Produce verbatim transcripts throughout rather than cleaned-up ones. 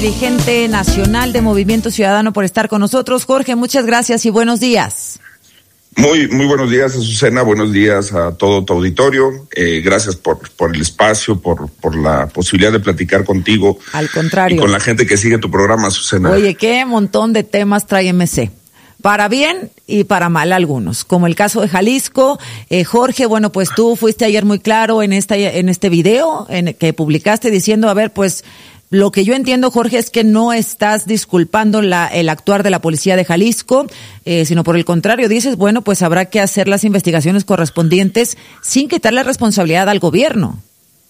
dirigente nacional de Movimiento Ciudadano, por estar con nosotros. Jorge, muchas gracias y buenos días. Muy, muy buenos días, Azucena, buenos días a todo tu auditorio. Eh, gracias por, por el espacio, por, por la posibilidad de platicar contigo. Al contrario. Y con la gente que sigue tu programa, Azucena. Oye, qué montón de temas trae M C. Para bien y para mal algunos, como el caso de Jalisco. Eh, Jorge, bueno, pues tú fuiste ayer muy claro en esta, en este video en que publicaste diciendo, a ver, pues lo que yo entiendo, Jorge, es que no estás disculpando la, el actuar de la policía de Jalisco, eh, sino por el contrario, dices, bueno, pues habrá que hacer las investigaciones correspondientes sin quitarle responsabilidad al gobierno.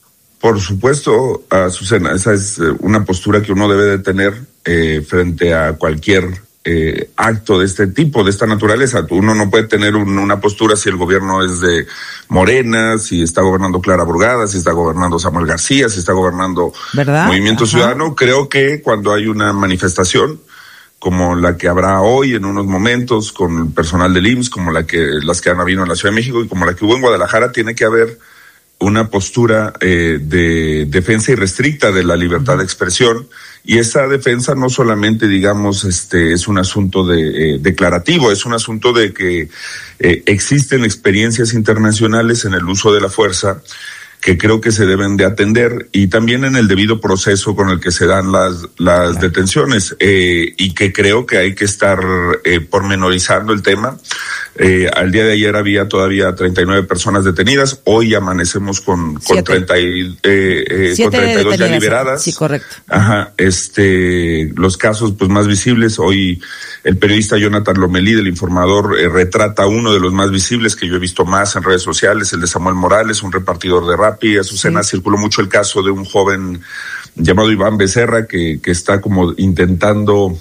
Por supuesto, Azucena, esa es una postura que uno debe de tener eh, frente a cualquier Eh, acto de este tipo, de esta naturaleza. Uno no puede tener un, una postura si el gobierno es de Morena, si está gobernando Clara Burgada, si está gobernando Samuel García, si está gobernando ¿verdad? Movimiento Ajá. Ciudadano. Creo que cuando hay una manifestación como la que habrá hoy en unos momentos con el personal del I M S S, como la que las que han habido en la Ciudad de México y como la que hubo en Guadalajara, tiene que haber una postura eh, de defensa irrestricta de la libertad de expresión, y esa defensa no solamente, digamos, este es un asunto de eh, declarativo, es un asunto de que eh, existen experiencias internacionales en el uso de la fuerza que creo que se deben de atender, y también en el debido proceso con el que se dan las las claro. detenciones, eh, y que creo que hay que estar eh, pormenorizando el tema. Eh, al día de ayer había todavía treinta y nueve personas detenidas, hoy amanecemos con, con, treinta y, eh, eh, con treinta y dos ya liberadas. Sí, correcto. Ajá, este, los casos pues más visibles, hoy el periodista Jonathan Lomelí del Informador eh, retrata uno de los más visibles que yo he visto más en redes sociales, el de Samuel Morales, un repartidor de Rappi. Azucena, sí. Circuló mucho el caso de un joven llamado Iván Becerra que, que está como intentando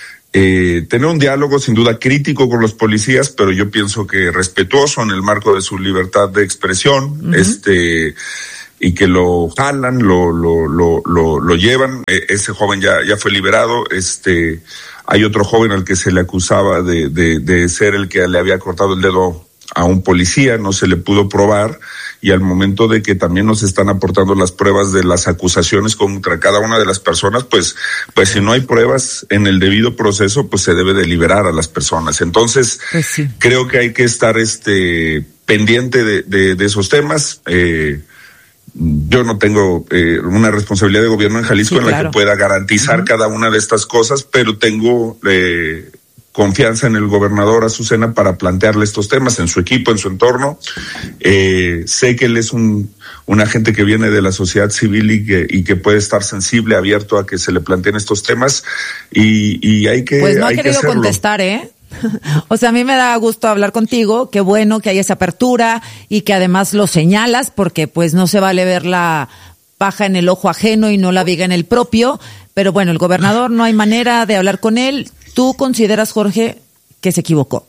Eh, tener un diálogo sin duda crítico con los policías, pero yo pienso que respetuoso en el marco de su libertad de expresión, uh-huh. este, y que lo jalan, lo, lo, lo, lo, lo llevan. Eh, ese joven ya, ya fue liberado. Este, hay otro joven al que se le acusaba de, de, de ser el que le había cortado el dedo a un policía, no se le pudo probar. Y al momento de que también nos están aportando las pruebas de las acusaciones contra cada una de las personas, pues, pues si no hay pruebas en el debido proceso, pues se debe de liberar a las personas. Entonces, pues sí. Creo que hay que estar este pendiente de, de, de esos temas. Eh, yo no tengo eh, una responsabilidad de gobierno en Jalisco sí, en claro. la que pueda garantizar uh-huh. cada una de estas cosas, pero tengo eh, confianza en el gobernador Azucena para plantearle estos temas en su equipo, en su entorno. Eh, sé que él es un, un agente que viene de la sociedad civil y que, y que puede estar sensible, abierto a que se le planteen estos temas, y, y hay que Pues no ha hay querido que hacerlo. contestar, ¿eh? O sea, a mí me da gusto hablar contigo, qué bueno que hay esa apertura y que además lo señalas, porque pues no se vale ver la paja en el ojo ajeno y no la viga en el propio, pero bueno, el gobernador no hay manera de hablar con él. ¿Tú consideras, Jorge, que se equivocó?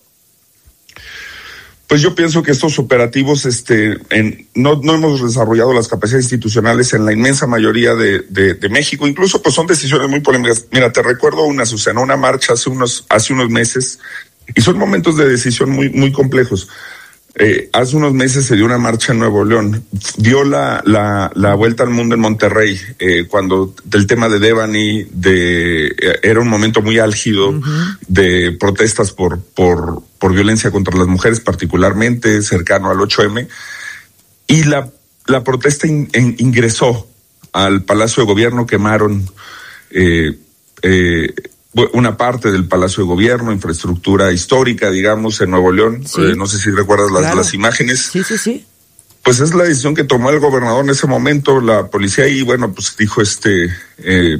Pues yo pienso que estos operativos, este, en, no, no hemos desarrollado las capacidades institucionales en la inmensa mayoría de, de, de México. Incluso, pues son decisiones muy polémicas. Mira, te recuerdo una, Susana, una marcha hace unos, hace unos meses, y son momentos de decisión muy, muy complejos. Eh, hace unos meses se dio una marcha en Nuevo León, dio la, la, la vuelta al mundo en Monterrey, eh, cuando del tema de Devani, de, eh, era un momento muy álgido uh-huh. de protestas por, por, por violencia contra las mujeres, particularmente cercano al ocho eme, y la, la protesta in, in, ingresó al Palacio de Gobierno, quemaron, eh, eh, una parte del Palacio de Gobierno, infraestructura histórica, digamos, en Nuevo León. Sí. Eh, no sé si recuerdas las, claro. las imágenes. Sí, sí, sí. Pues es la decisión que tomó el gobernador en ese momento, la policía, y bueno, pues dijo, este, eh,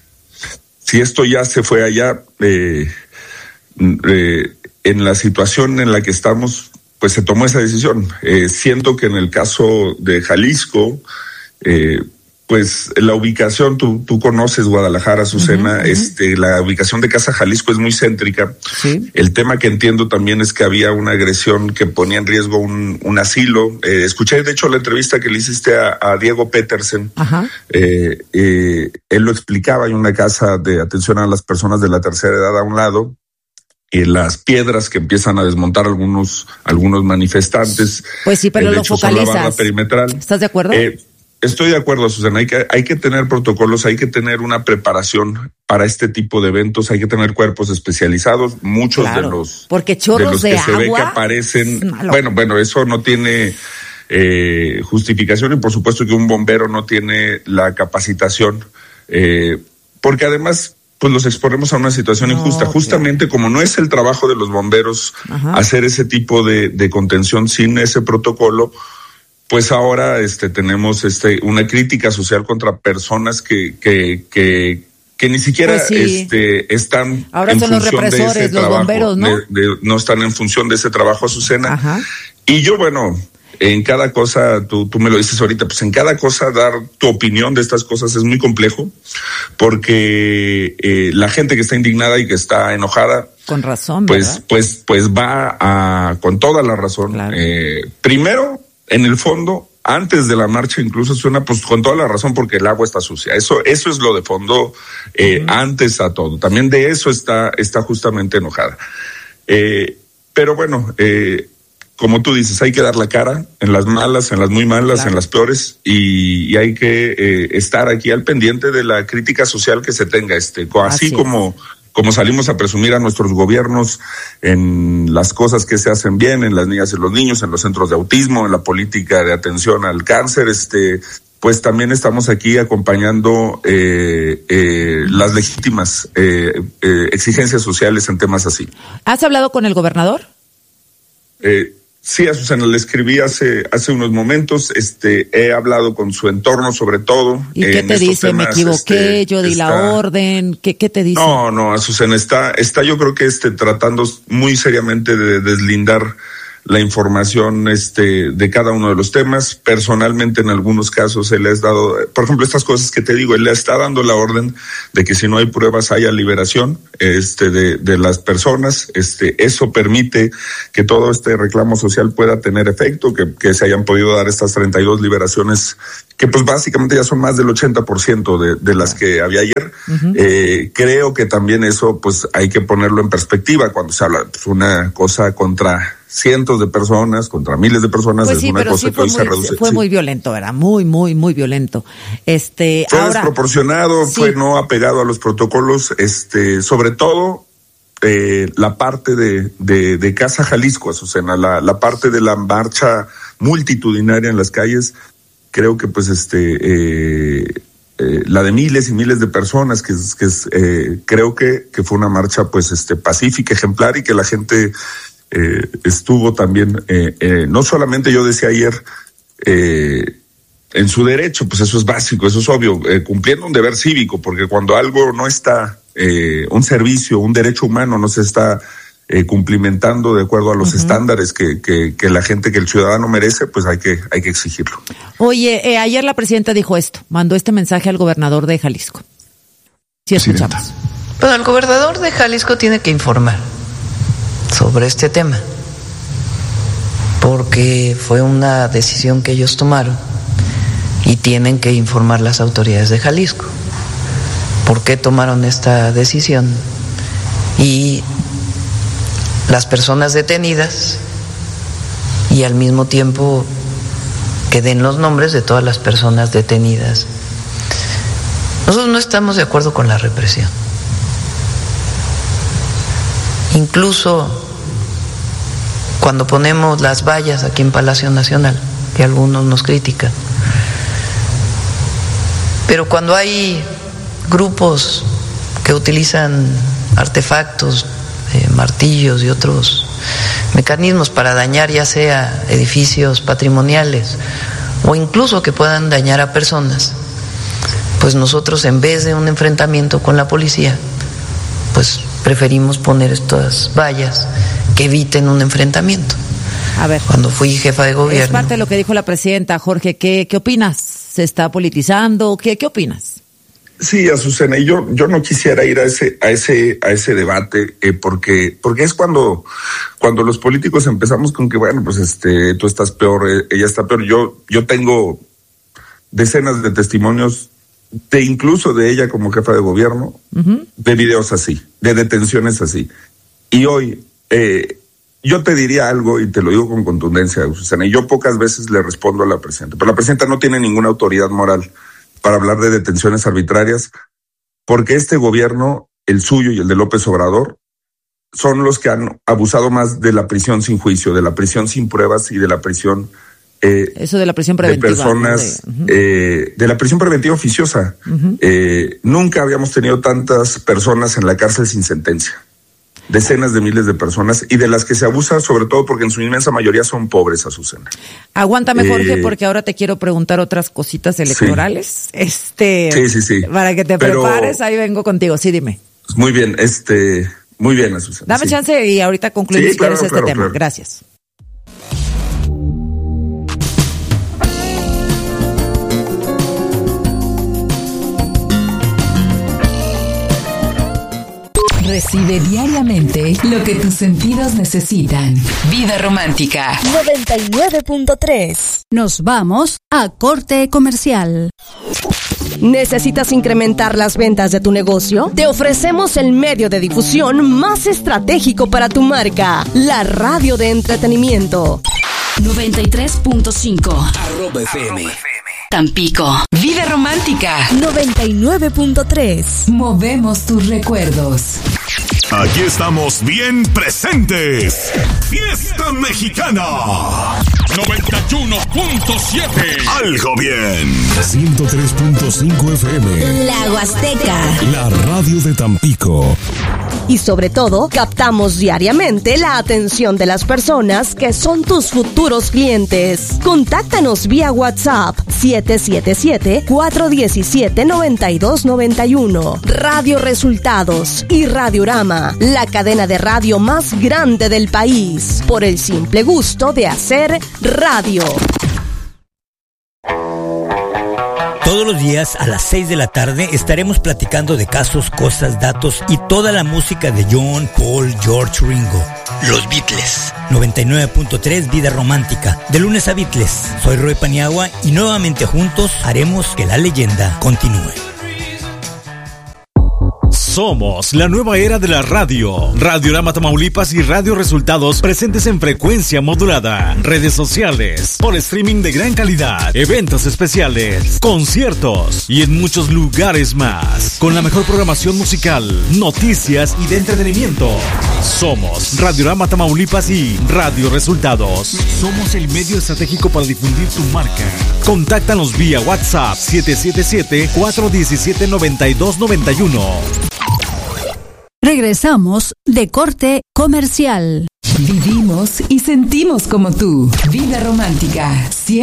si esto ya se fue allá, eh, eh, en la situación en la que estamos, pues se tomó esa decisión. Eh, siento que en el caso de Jalisco, eh, pues la ubicación, tú, tú conoces Guadalajara, Azucena, uh-huh, uh-huh. este, la ubicación de Casa Jalisco es muy céntrica. Sí. El tema que entiendo también es que había una agresión que ponía en riesgo un, un asilo. Eh, escuché, de hecho, la entrevista que le hiciste a, a Diego Petersen. Uh-huh. Eh, eh, él lo explicaba, hay una casa de atención a las personas de la tercera edad a un lado, y las piedras que empiezan a desmontar algunos, algunos manifestantes. Pues sí, pero eh, lo hecho, son la focalizas. barra perimetral. ¿Estás de acuerdo? Eh, Estoy de acuerdo, Susana, hay que, hay que tener protocolos, hay que tener una preparación para este tipo de eventos, hay que tener cuerpos especializados, muchos claro, de los, porque chorros de los de que agua, se ve que aparecen, bueno, bueno, eso no tiene eh, justificación y por supuesto que un bombero no tiene la capacitación, eh, porque además pues los exponemos a una situación no, injusta, justamente claro. como no es el trabajo de los bomberos Ajá. hacer ese tipo de, de contención sin ese protocolo, pues ahora este tenemos este una crítica social contra personas que que que que ni siquiera pues sí. este están ahora en son función los represores, de ese los trabajo, bomberos, ¿no? De, de, no están en función de ese trabajo, Azucena. Ajá. Y yo, bueno, en cada cosa, tú, tú me lo dices ahorita, pues en cada cosa dar tu opinión de estas cosas es muy complejo, porque eh, la gente que está indignada y que está enojada, con razón, pues, ¿verdad? pues, pues va a, con toda la razón. Claro. Eh, primero, en el fondo, antes de la marcha incluso suena pues con toda la razón porque el agua está sucia. Eso, eso es lo de fondo, eh, uh-huh. antes a todo. También de eso está, está justamente enojada. Eh, pero bueno, eh, como tú dices, hay que dar la cara en las malas, en las muy malas, claro. en las peores, y, y hay que eh, estar aquí al pendiente de la crítica social que se tenga, este, así, así como, como salimos a presumir a nuestros gobiernos en las cosas que se hacen bien, en las niñas y los niños, en los centros de autismo, en la política de atención al cáncer, este, pues también estamos aquí acompañando eh, eh, las legítimas eh, eh, exigencias sociales en temas así. ¿Has hablado con el gobernador? Eh, Sí, a Susana, le escribí hace hace unos momentos, este, he hablado con su entorno sobre todo. ¿Y qué te dice? Temas, me equivoqué, este, yo di está, la orden, ¿qué, qué te dice? No, no, Susana, está, está yo creo que este, tratando muy seriamente de deslindar la información este de cada uno de los temas. Personalmente, en algunos casos, él le ha dado, por ejemplo, estas cosas que te digo, él le está dando la orden de que si no hay pruebas haya liberación este de, de las personas. Este, eso permite que todo este reclamo social pueda tener efecto, que, que se hayan podido dar estas treinta y dos liberaciones, que pues básicamente ya son más del ochenta por ciento de, de las que había ayer. Uh-huh. Eh, creo que también eso pues hay que ponerlo en perspectiva cuando se habla, pues una cosa contra cientos de personas, contra miles de personas, pues es sí, una pero cosa sí que hoy muy, se reduce. Fue sí. muy violento, ¿verdad? Muy, muy, muy violento. Este, fue ahora, desproporcionado, sí. fue no apegado a los protocolos, este, sobre todo eh, la parte de, de, de Casa Jalisco, Azucena, la, la parte de la marcha multitudinaria en las calles, creo que pues este, eh, eh, la de miles y miles de personas, que, que eh, creo que, que fue una marcha pues este pacífica, ejemplar, y que la gente Eh, estuvo también, eh, eh, no solamente yo decía ayer, eh, en su derecho, pues eso es básico, eso es obvio, eh, cumpliendo un deber cívico, porque cuando algo no está, eh, un servicio, un derecho humano no se está eh, cumplimentando de acuerdo a los uh-huh. estándares que, que, que la gente, que el ciudadano merece, pues hay que, hay que exigirlo. Oye, eh, ayer la presidenta dijo esto, mandó este mensaje al gobernador de Jalisco. Sí, escuchamos. Bueno, el gobernador de Jalisco tiene que informar sobre este tema, porque fue una decisión que ellos tomaron y tienen que informar las autoridades de Jalisco por qué tomaron esta decisión y las personas detenidas, y al mismo tiempo que den los nombres de todas las personas detenidas. Nosotros no estamos de acuerdo con la represión. Incluso cuando ponemos las vallas aquí en Palacio Nacional, que algunos nos critican, pero cuando hay grupos que utilizan artefactos, eh, martillos y otros mecanismos para dañar ya sea edificios patrimoniales o incluso que puedan dañar a personas, pues nosotros, en vez de un enfrentamiento con la policía, pues preferimos poner estas vallas que eviten un enfrentamiento. A ver, cuando fui jefa de gobierno. Es parte de lo que dijo la presidenta. Jorge, ¿qué, qué opinas? ¿Se está politizando? ¿Qué, qué opinas? Sí, Azucena, y yo, yo no quisiera ir a ese, a ese, a ese debate, eh, porque, porque es cuando, cuando los políticos empezamos con que, bueno, pues este, tú estás peor, eh, ella está peor. Yo, yo tengo decenas de testimonios de incluso de ella como jefa de gobierno, uh-huh. de videos así, de detenciones así. Y hoy, eh, yo te diría algo y te lo digo con contundencia, Susana, y yo pocas veces le respondo a la presidenta, pero la presidenta no tiene ninguna autoridad moral para hablar de detenciones arbitrarias, porque este gobierno, el suyo y el de López Obrador, son los que han abusado más de la prisión sin juicio, de la prisión sin pruebas y de la prisión eh, eso de la prisión preventiva, de personas, ¿no? de, uh-huh. eh, de la prisión preventiva oficiosa. Uh-huh. Eh, nunca habíamos tenido tantas personas en la cárcel sin sentencia. Decenas de miles de personas, y de las que se abusa sobre todo porque en su inmensa mayoría son pobres, Azucena. Aguántame, Jorge, eh, porque ahora te quiero preguntar otras cositas electorales. Sí. Este, sí, sí, sí. Para que te Pero, prepares, ahí vengo contigo. Sí, dime. Muy bien, este, muy bien, Azucena. Dame sí. chance y ahorita concluimos sí, si claro, quieres claro, este claro. tema. Gracias. Recibe diariamente lo que tus sentidos necesitan. Vida Romántica noventa y nueve punto tres. Nos vamos a corte comercial. ¿Necesitas incrementar las ventas de tu negocio? Te ofrecemos el medio de difusión más estratégico para tu marca, la radio de entretenimiento. noventa y tres punto cinco. Arroba F M. Tampico. Vida Romántica noventa y nueve punto tres. Movemos tus recuerdos. Aquí estamos bien presentes. Fiesta Mexicana noventa y uno punto siete. Algo bien. ciento tres punto cinco F M. La Huasteca. La radio de Tampico. Y sobre todo, captamos diariamente la atención de las personas que son tus futuros clientes. Contáctanos vía WhatsApp siete siete siete, cuatro uno siete, nueve dos nueve uno. Radio Resultados y Radiorama, la cadena de radio más grande del país, por el simple gusto de hacer radio. Todos los días a las seis de la tarde estaremos platicando de casos, cosas, datos y toda la música de John, Paul, George, Ringo. Los Beatles. noventa y nueve punto tres Vida Romántica. De lunes a Beatles. Soy Roy Paniagua y nuevamente juntos haremos que la leyenda continúe. Somos la nueva era de la radio. Radiorama Tamaulipas y Radio Resultados presentes en frecuencia modulada, redes sociales, por streaming de gran calidad, eventos especiales, conciertos y en muchos lugares más. Con la mejor programación musical, noticias y de entretenimiento. Somos Radiorama Tamaulipas y Radio Resultados. Somos el medio estratégico para difundir tu marca. Contáctanos vía WhatsApp siete siete siete, cuatro uno siete, nueve dos nueve uno. Regresamos de corte comercial. Vivimos y sentimos como tú. Vida Romántica.